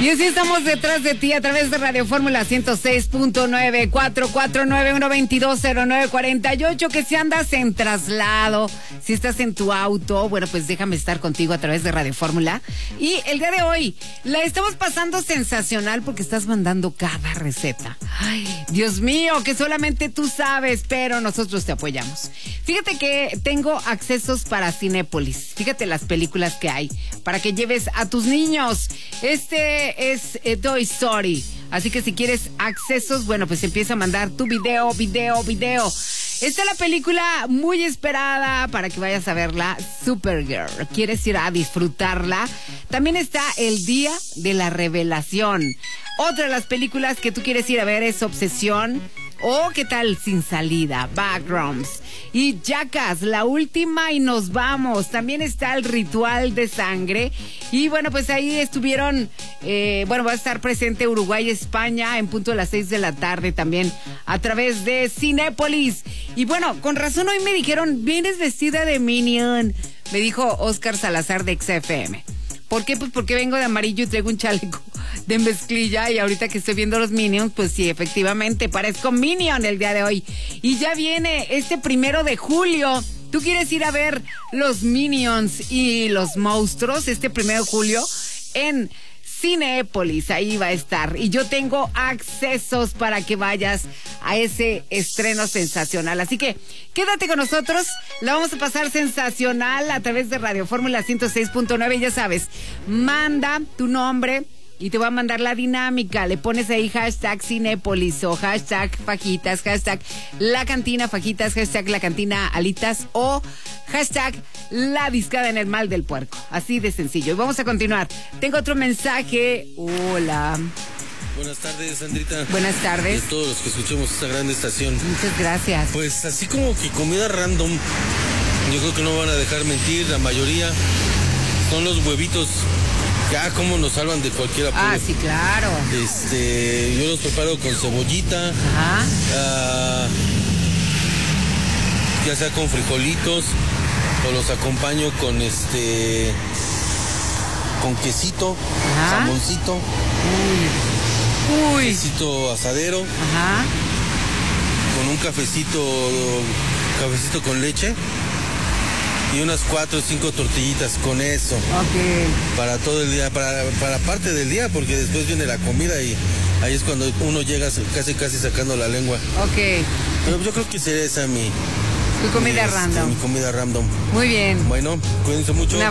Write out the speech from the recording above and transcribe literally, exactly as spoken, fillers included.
Y así estamos detrás de ti a través de Radio Fórmula ciento seis punto nueve, cuatro cuatro nueve, uno dos dos, cero nueve cuatro ocho. Que si andas en traslado, si estás en tu auto, bueno, pues déjame estar contigo a través de Radio Fórmula. Y el día de hoy la estamos pasando sensacional porque estás mandando cada receta. Ay, Dios mío, que solamente tú sabes, pero nosotros te apoyamos. Fíjate que tengo accesos para Cinépolis. Fíjate las películas que hay para que lleves a tus niños. Este es eh, Toy Story. Así que si quieres accesos, bueno, pues empieza a mandar tu video, video, video. Esta es la película muy esperada para que vayas a verla, Supergirl. ¿Quieres ir a disfrutarla? También está El Día de la Revelación. Otra de las películas que tú quieres ir a ver es Obsesión. O, ¿qué tal? Sin Salida, Backgrounds. Y Jackass, la última y nos vamos. También está El Ritual de Sangre. Y bueno, pues ahí estuvieron, eh, bueno, va a estar presente Uruguay, España, en punto de las seis de la tarde también, a través de Cinépolis. Y bueno, con razón hoy me dijeron, vienes vestida de Minion. Me dijo Oscar Salazar de X F M. ¿Por qué? Pues porque vengo de amarillo y traigo un chaleco de mezclilla y ahorita que estoy viendo los Minions, pues sí, efectivamente, parezco Minion el día de hoy. Y ya viene este primero de julio. ¿Tú quieres ir a ver los Minions y los monstruos este primero de julio en Cinépolis? Ahí va a estar. Y yo tengo accesos para que vayas a ese estreno sensacional. Así que quédate con nosotros. La vamos a pasar sensacional a través de Radio Fórmula ciento seis punto nueve. Ya sabes, manda tu nombre y te voy a mandar la dinámica. Le pones ahí hashtag Cinépolis o hashtag fajitas, hashtag la cantina fajitas, hashtag la cantina alitas o hashtag la discada en el mal del puerco. Así de sencillo. Y vamos a continuar. Tengo otro mensaje. Hola. Buenas tardes, Sandrita. Buenas tardes. Y a todos los que escuchemos esta gran estación. Muchas gracias. Pues así como que comida random, yo creo que no van a dejar mentir, la mayoría son los huevitos. Ya, cómo nos salvan de cualquier apuro. Ah, sí, claro. Este, yo los preparo con cebollita. Ajá. Uh, ya sea con frijolitos o los acompaño con este, con quesito, ajá, jamoncito. Uy. Uy. Quesito asadero. Ajá. Con un cafecito, cafecito con leche. Y unas cuatro o cinco tortillitas con eso. Ok. Para todo el día, para, para parte del día, porque después viene la comida y ahí es cuando uno llega casi casi sacando la lengua. Ok. Pero yo creo que sería esa mi... Tu comida mi, random. Este, mi comida random. Muy bien. Bueno, cuídense mucho. Una